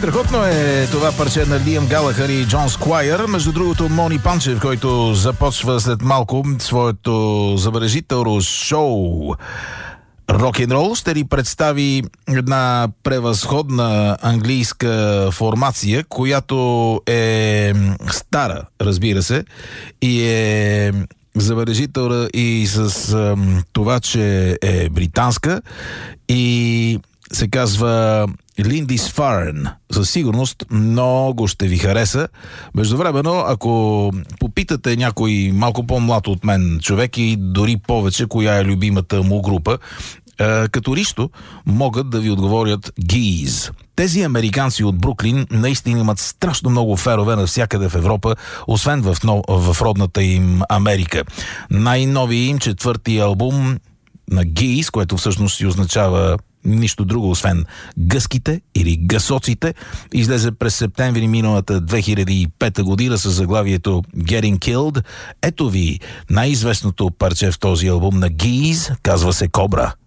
Страхотно е това парче на Лиам Галахър и Джон Сквайър. Между другото, Мони Панчев, който започва след малко своето забележително шоу рок-н-рол, ще ни представи една превъзходна английска формация, която е стара, разбира се, и е забележителна и с това, че е британска и се казва Линдис Фарн. Със сигурност много ще ви хареса. Междувременно, ако попитате някой малко по-млад от мен човек и дори повече, коя е любимата му група, като нищо могат да ви отговорят Gees. Тези американци от Бруклин наистина имат страшно много фенове навсякъде в Европа, освен в родната им Америка. Най-новият им четвърти албум на Gees, което всъщност си означава нищо друго, освен гъските или гъсоците, излезе през септември миналата 2005 година с заглавието Getting Killed. Ето ви най-известното парче в този албум на Gees, казва се Кобра.